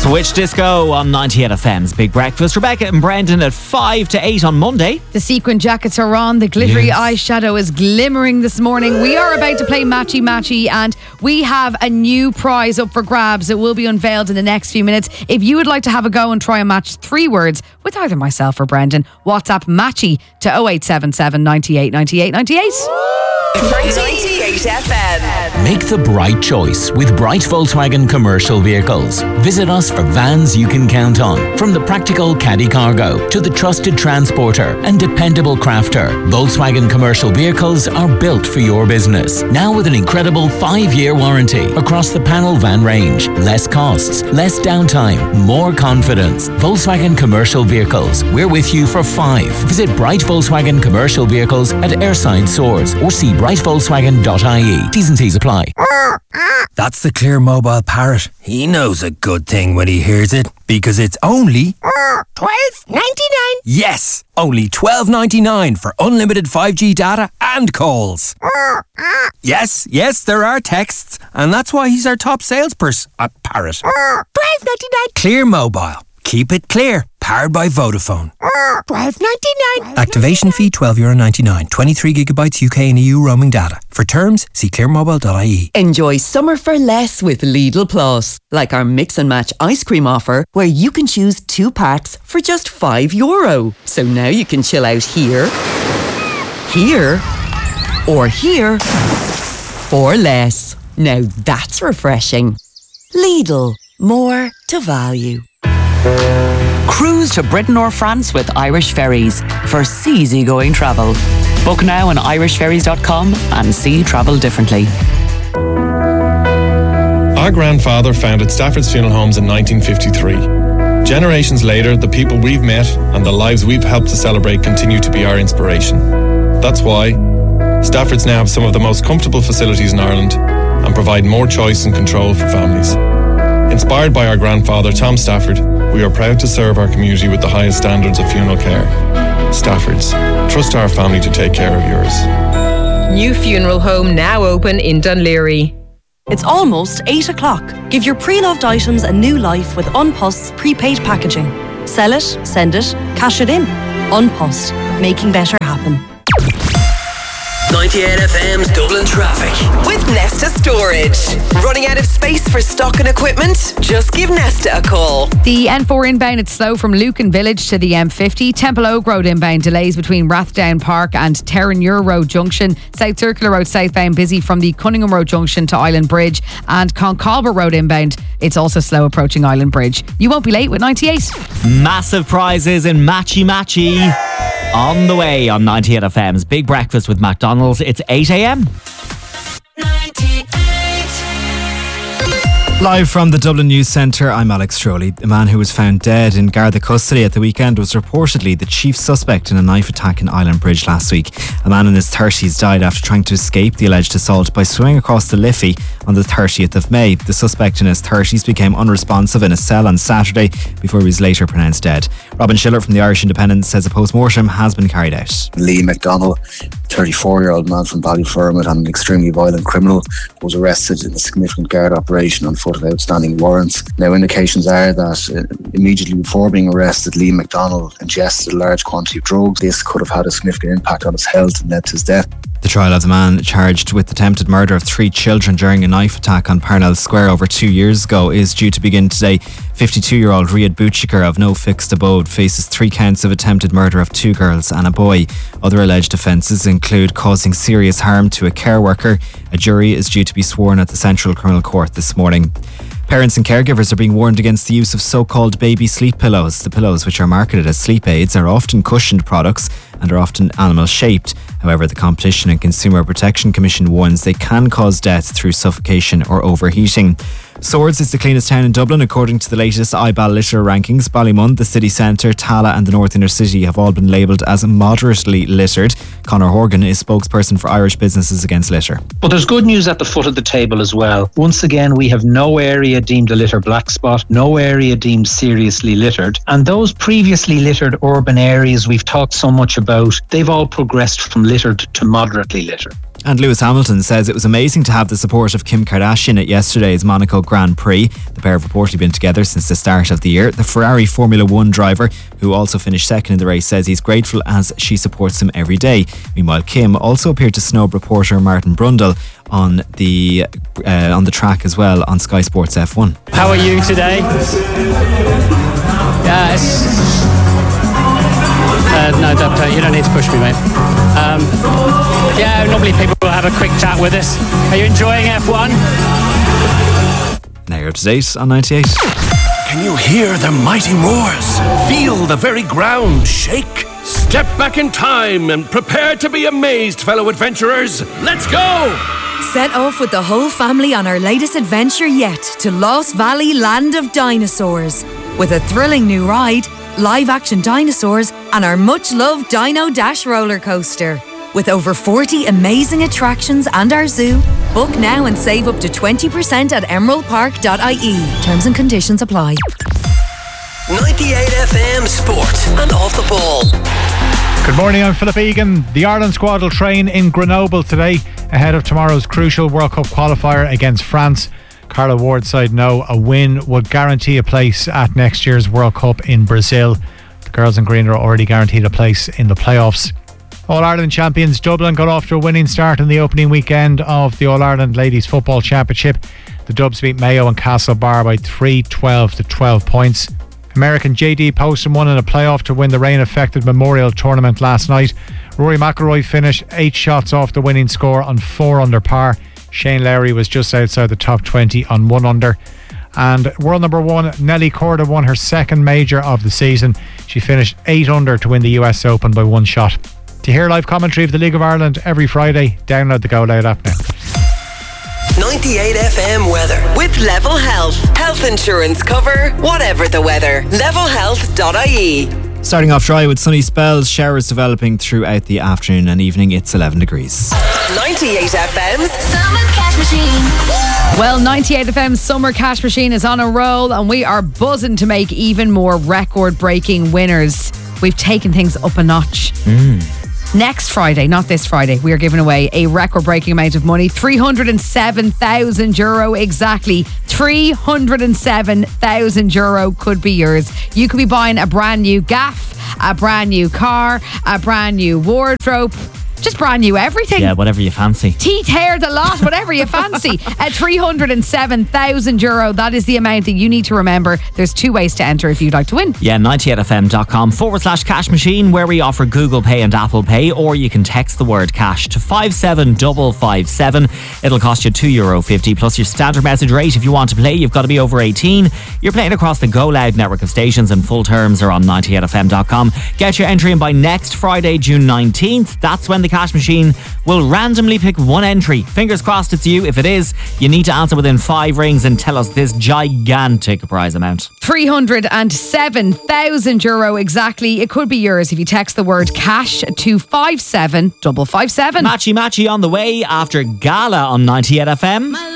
Switch Disco on 98 FM's Big Breakfast. Rebecca and Brendan at 5 to 8 on Monday. The sequin jackets are on. The glittery eyeshadow is glimmering this morning. We are about to play Matchy Matchy, and we have a new prize up for grabs. It will be unveiled in the next few minutes. If you would like to have a go and try and match 3 words with either myself or Brendan, WhatsApp Matchy to 0877 98 98 98. 98 FM. Make the bright choice with Bright Volkswagen Commercial Vehicles. Visit us for vans you can count on. From the practical caddy cargo to the trusted transporter and dependable crafter, Volkswagen Commercial Vehicles are built for your business. Now with an incredible 5-year warranty across the panel van range. Less costs, less downtime, more confidence. Volkswagen Commercial Vehicles. We're with you for 5. Visit Bright Volkswagen Commercial Vehicles at Airside Stores or see brightvolkswagen.ie. T's and C's apply. That's the Clear Mobile Parrot. He knows a good thing when he hears it, because it's only $12.99. Yes, only $12.99 for unlimited 5G data and calls. Yes, there are texts, and that's why he's our top salesperson at Parrot. $12.99. Clear Mobile. Keep it clear. Powered by Vodafone. $12.99. Activation fee €12.99. 23 gigabytes UK and EU roaming data. For terms, see clearmobile.ie. Enjoy summer for less with Lidl Plus. Like our mix and match ice cream offer, where you can choose 2 packs for just €5. So now you can chill out here, or here for less. Now that's refreshing. Lidl. More to value. Cruise to Britain or France with Irish Ferries for easygoing travel. Book now on irishferries.com and see travel differently. Our grandfather founded Stafford's Funeral Homes in 1953. Generations later, the people we've met and the lives we've helped to celebrate continue to be our inspiration. That's why Stafford's now have some of the most comfortable facilities in Ireland and provide more choice and control for families. Inspired by our grandfather, Tom Stafford, we are proud to serve our community with the highest standards of funeral care. Stafford's. Trust our family to take care of yours. New funeral home now open in Dunleary. It's almost 8 o'clock. Give your pre-loved items a new life with Unpost's prepaid packaging. Sell it, send it, cash it in. Unpost. Making better happen. 98 FM's Dublin Traffic with Nesta Storage. Running out of space for stock and equipment? Just give Nesta a call. The N4 inbound, it's slow from Lucan Village to the M50. Temple Oak Road inbound, delays between Rathdown Park and Terranure Road Junction. South Circular Road southbound, busy from the Cunningham Road Junction to Island Bridge. And Concalbert Road inbound, it's also slow approaching Island Bridge. You won't be late with 98. Massive prizes in Matchy Matchy. On the way on 98 FM's Big Breakfast with McDonald's. It's 8 a.m. Live from the Dublin News Centre, I'm Alex Troley. A man who was found dead in Garda custody at the weekend was reportedly the chief suspect in a knife attack in Island Bridge last week. A man in his 30s died after trying to escape the alleged assault by swimming across the Liffey on the 30th of May. The suspect in his 30s became unresponsive in a cell on Saturday before he was later pronounced dead. Robin Schiller from the Irish Independent says a post-mortem has been carried out. Lee McDonald, 34-year-old man from Ballyfermot and an extremely violent criminal, was arrested in a significant guard operation on foot of outstanding warrants. Now, indications are that immediately before being arrested, Lee McDonald ingested a large quantity of drugs. This could have had a significant impact on his health and led to his death. The trial of the man charged with attempted murder of 3 children during a knife attack on Parnell Square over 2 years ago is due to begin today. 52-year-old Riyad Bouchikar of no fixed abode faces 3 counts of attempted murder of 2 girls and a boy. Other alleged offences include causing serious harm to a care worker. A jury is due to be sworn at the Central Criminal Court this morning. Parents and caregivers are being warned against the use of so-called baby sleep pillows. The pillows, which are marketed as sleep aids, are often cushioned products and are often animal-shaped. However, the Competition and Consumer Protection Commission warns they can cause death through suffocation or overheating. Swords is the cleanest town in Dublin according to the latest iBal litter rankings. Ballymun, the city centre, Tala and the North Inner City have all been labelled as moderately littered. Conor Horgan is spokesperson for Irish Businesses Against Litter. But there's good news at the foot of the table as well. Once again, we have no area deemed a litter black spot, no area deemed seriously littered. And those previously littered urban areas we've talked so much about, they've all progressed from littered to moderately littered. And Lewis Hamilton says it was amazing to have the support of Kim Kardashian at yesterday's Monaco Grand Prix. The pair have reportedly been together since the start of the year. The Ferrari Formula 1 driver, who also finished second in the race, says he's grateful as she supports him every day. Meanwhile, Kim also appeared to snub reporter Martin Brundle on the track as well on Sky Sports F1. How are you today? No, you don't need to push me, mate. Normally people will have a quick chat with us. Are you enjoying F1? Now you're up to date on 98. Can you hear the mighty roars? Feel the very ground shake? Step back in time and prepare to be amazed, fellow adventurers. Let's go! Set off with the whole family on our latest adventure yet to Lost Valley Land of Dinosaurs. With a thrilling new ride, live-action dinosaurs, and our much-loved Dino Dash roller coaster. With over 40 amazing attractions and our zoo, book now and save up to 20% at emeraldpark.ie. Terms and conditions apply. 98 FM Sport and Off the Ball. Good morning, I'm Philip Egan. The Ireland squad will train in Grenoble today ahead of tomorrow's crucial World Cup qualifier against France. Carla Ward's side know a win would guarantee a place at next year's World Cup in Brazil. The girls in green are already guaranteed a place in the playoffs. All-Ireland champions Dublin got off to a winning start in the opening weekend of the All-Ireland Ladies Football Championship. The Dubs beat Mayo and Castlebar by 12 to 12 points. American JD Poston won in a playoff to win the rain-affected Memorial Tournament last night. Rory McIlroy finished 8 shots off the winning score on 4 under par. Shane Lowry was just outside the top 20 on 1 under. And world number 1 Nelly Korda won her second major of the season. She finished 8 under to win the US Open by 1 shot. To hear live commentary of the League of Ireland every Friday, download the Go Loud app now. 98 FM weather with Level Health. Health insurance cover, whatever the weather. Levelhealth.ie. Starting off dry with sunny spells, showers developing throughout the afternoon and evening. It's 11 degrees. 98 FM's Summer Cash Machine. Well, 98 FM's Summer Cash Machine is on a roll and we are buzzing to make even more record-breaking winners. We've taken things up a notch. Next Friday, not this Friday, we are giving away a record-breaking amount of money, €307,000 exactly. €307,000 could be yours. You could be buying a brand new gaff, a brand new car, a brand new wardrobe, just brand new everything. Yeah, whatever you fancy. Teeth, hair, the lot, whatever you fancy. At €307,000, that is the amount that you need to remember. There's 2 ways to enter if you'd like to win. Yeah, 98fm.com/cash machine, where we offer Google Pay and Apple Pay, or you can text the word cash to 57557. It'll cost you €2.50 plus your standard message rate. If you want to play, you've got to be over 18. You're playing across the Go Loud network of stations and full terms are on 98fm.com. Get your entry in by next Friday, June 19th. That's when the cash machine will randomly pick one entry. Fingers crossed it's you. If it is, you need to answer within 5 rings and tell us this gigantic prize amount. €307,000 exactly. It could be yours if you text the word cash to 57557. Matchy on the way after Gala on 98 FM.